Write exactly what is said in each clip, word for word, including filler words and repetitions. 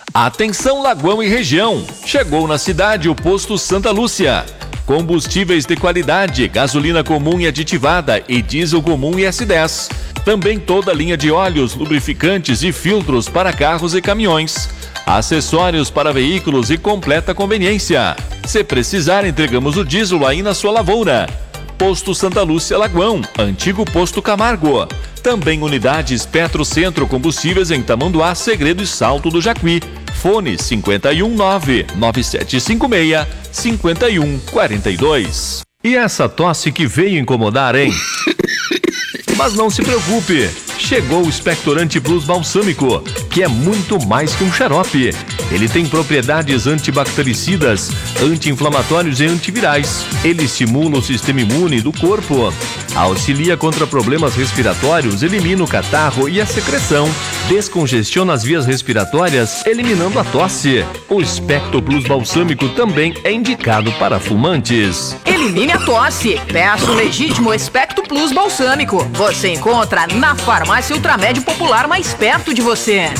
Atenção Lagoão e região, chegou na cidade o posto Santa Lúcia. Combustíveis de qualidade, gasolina comum e aditivada e diesel comum e S dez. Também toda a linha de óleos, lubrificantes e filtros para carros e caminhões. Acessórios para veículos e completa conveniência. Se precisar, entregamos o diesel aí na sua lavoura. Posto Santa Lúcia Lagoão, antigo Posto Camargo. Também unidades Petrocentro Combustíveis em Tamanduá, Segredo e Salto do Jacuí. Fone cinco um nove, nove sete cinco seis, cinco um quatro dois. E essa tosse que veio incomodar, hein? Mas não se preocupe, chegou o Expectorante Plus Balsâmico, que é muito mais que um xarope. Ele tem propriedades antibactericidas, anti-inflamatórios e antivirais. Ele estimula o sistema imune do corpo, auxilia contra problemas respiratórios, elimina o catarro e a secreção, descongestiona as vias respiratórias, eliminando a tosse. O Expecto Plus Balsâmico também é indicado para fumantes. Elimine a tosse. Peça o legítimo Expecto Plus Balsâmico. Você encontra na farmácia Ultramédio Popular mais perto de você.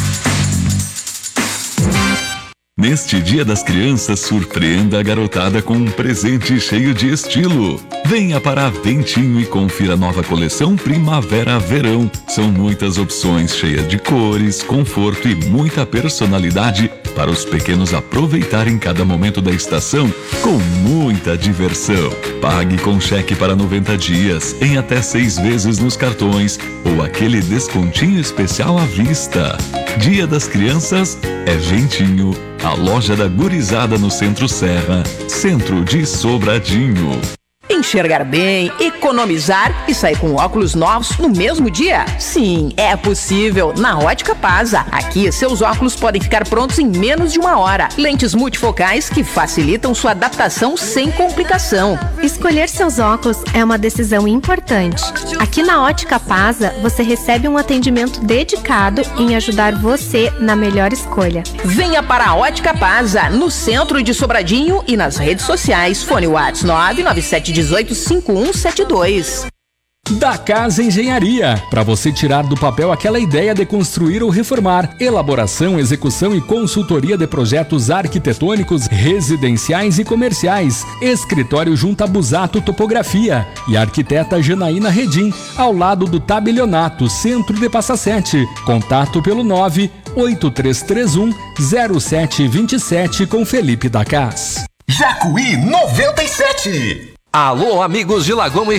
Neste Dia das Crianças, surpreenda a garotada com um presente cheio de estilo. Venha para a Ventinho e confira a nova coleção Primavera-Verão. São muitas opções cheias de cores, conforto e muita personalidade para os pequenos aproveitarem cada momento da estação com muita diversão. Pague com cheque para noventa dias, em até seis vezes nos cartões ou aquele descontinho especial à vista. Dia das Crianças é Ventinho, a loja da gurizada no Centro Serra, centro de Sobradinho. Enxergar bem, economizar e sair com óculos novos no mesmo dia? Sim, é possível na Ótica Pasa. Aqui, seus óculos podem ficar prontos em menos de uma hora. Lentes multifocais que facilitam sua adaptação sem complicação. Escolher seus óculos é uma decisão importante. Aqui na Ótica Pasa, você recebe um atendimento dedicado em ajudar você na melhor escolha. Venha para a Ótica Pasa, no centro de Sobradinho e nas redes sociais. Fone WhatsApp nove nove sete um oito cinco um sete dois. Da Casa Engenharia, para você tirar do papel aquela ideia de construir ou reformar. Elaboração, execução e consultoria de projetos arquitetônicos, residenciais e comerciais. Escritório junto a Busato Topografia e a arquiteta Janaína Redim, ao lado do Tabelionato, centro de Passa Sete. Contato pelo nove oito três três um zero sete dois sete com Felipe da Cas. Jacuí noventa e sete. Alô, amigos de Lagoão e